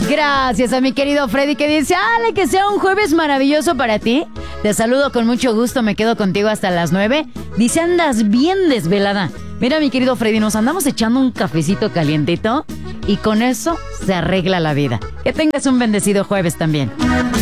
Gracias a mi querido Freddy que dice, Ale, que sea un jueves maravilloso para ti. Te saludo con mucho gusto, me quedo contigo hasta las 9. Dice, andas bien desvelada. Mira, mi querido Freddy, nos andamos echando un cafecito calientito y con eso se arregla la vida. Que tengas un bendecido jueves también.